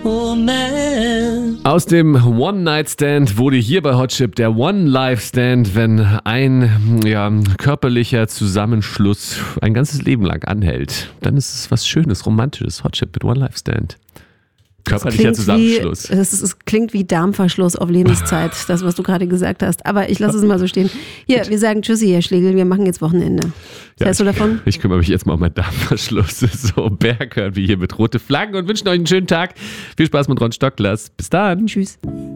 Oh man. Aus dem One-Night-Stand wurde hier bei Hotchip der One-Life-Stand, wenn ein körperlicher Zusammenschluss ein ganzes Leben lang anhält. Dann ist es was Schönes, Romantisches. Hotchip mit One-Life-Stand. Körperlicher Zusammenschluss. Es klingt wie Darmverschluss auf Lebenszeit, das, was du gerade gesagt hast. Aber ich lasse es mal so stehen. Hier, wir sagen Tschüssi, Herr Schlegel, wir machen jetzt Wochenende. Was hältst du davon? Ich kümmere mich jetzt mal um meinen Darmverschluss. So, Berg hören wir hier mit rote Flaggen und wünschen euch einen schönen Tag. Viel Spaß mit Ron Stockglas. Bis dann. Tschüss.